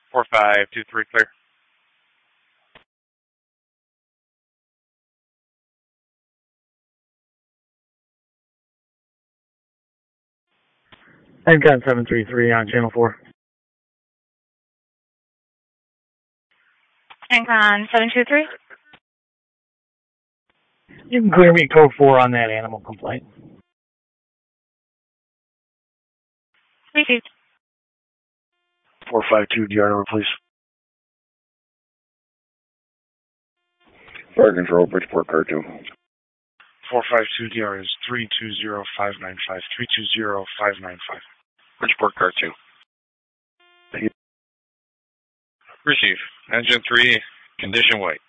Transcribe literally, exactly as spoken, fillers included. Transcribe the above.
four five two three, clear. Encon seven three three on channel four. Encon seven two three. You can clear me code four on that animal complaint. Received. four five two, D R number, please. Fire control, Bridgeport car two. four five two, D R is three two zero five nine five, three two zero five nine five. Bridgeport car two. Thank you. Receive. Engine three, condition white.